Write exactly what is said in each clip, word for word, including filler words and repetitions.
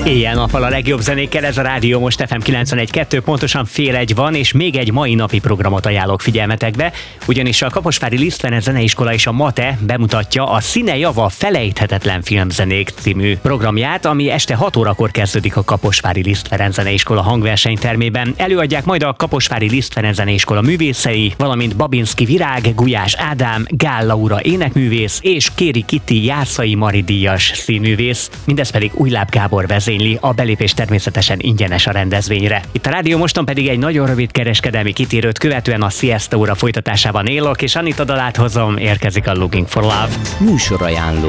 Éjjel-nappal a legjobb zenékkel, ez a Rádió Most ef em kilencvenegy kettő, pontosan fél egy van, és még egy mai napi programot ajánlok figyelmetekbe, ugyanis a Kaposvári Liszt Ferenc Zeneiskola és a MATE bemutatja a Színe Java felejthetetlen filmzenék című programját, ami este hat órakor kezdődik a Kaposvári Liszt Ferenc Zeneiskola hangversenytermében. Előadják majd a Kaposvári Liszt Ferenc Zeneiskola művészei, valamint Babinski Virág, Gulyás Ádám, Gál Laura énekművész és Kéri Kitti Jászai Mari díjas színművész, mindez pedig Újláb Gábor vezényli, a belépés természetesen ingyenes a rendezvényre. Itt a Rádió Moston pedig egy nagyon rövid kereskedelmi kitérőt követően a Siesta óra folytatásában élok, és Anita dalát hozom, érkezik a Looking for Love. Műsorajánló.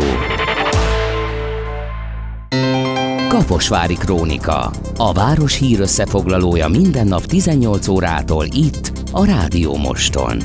Kaposvári Krónika. A város hír összefoglalója minden nap tizennyolc órától itt, a Rádió Moston.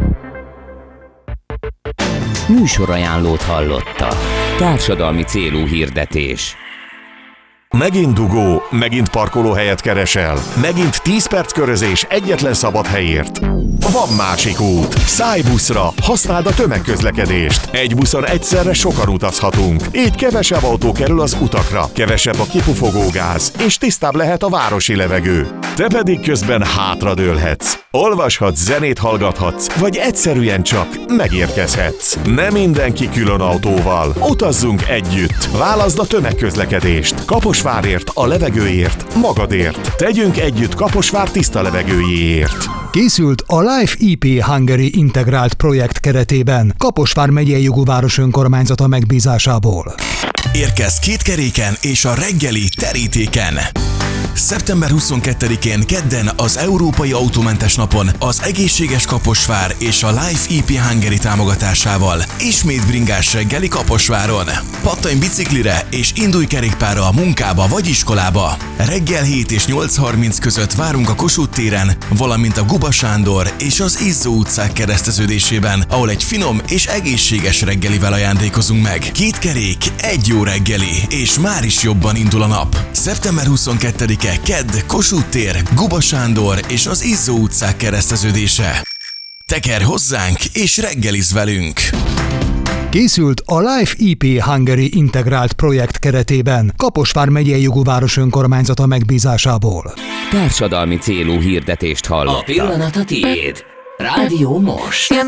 Műsorajánlót hallotta. Társadalmi célú hirdetés. Megint dugó, megint parkolóhelyet keresel, megint tíz perc körözés egyetlen szabad helyért. Van másik út. Szállj buszra, használd a tömegközlekedést. Egy buszon egyszerre sokan utazhatunk. Így kevesebb autó kerül az utakra, kevesebb a kipufogó gáz, és tisztább lehet a városi levegő. Te pedig közben hátradőlhetsz. Olvashatsz, zenét hallgathatsz, vagy egyszerűen csak megérkezhetsz. Nem mindenki külön autóval. Utazzunk együtt. Válaszd a tömegközlekedést. Kaposvárért, a levegőért, magadért. Tegyünk együtt Kaposvár tiszta levegőjéért. Készült a Life í pé Hungary integrált projekt keretében, Kaposvár megyei jogú város önkormányzata megbízásából. Érkezz kétkeréken és a reggeli terítéken. szeptember huszonkettedikén kedden az Európai Autómentes Napon az Egészséges Kaposvár és a Life í pé Hungary támogatásával ismét bringás reggeli Kaposváron. Pattanj biciklire és indulj kerékpárra a munkába vagy iskolába. Reggel hét és nyolc harminc között várunk a Kossuth téren, valamint a Guba Sándor és az Izzó utcák kereszteződésében, ahol egy finom és egészséges reggelivel ajándékozunk meg. Két kerék, egy jó reggeli, és már is jobban indul a nap. szeptember huszonkettedike kedd, Kossuth tér, Guba Sándor és az Izzó utcák kereszteződése. Teker hozzánk és reggelizz velünk! Készült a Life í pé Hungary integrált projekt keretében, Kaposvár megyei jogú város önkormányzata megbízásából. Társadalmi célú hirdetést hallotta. A pillanat a tiéd. Rádió Most.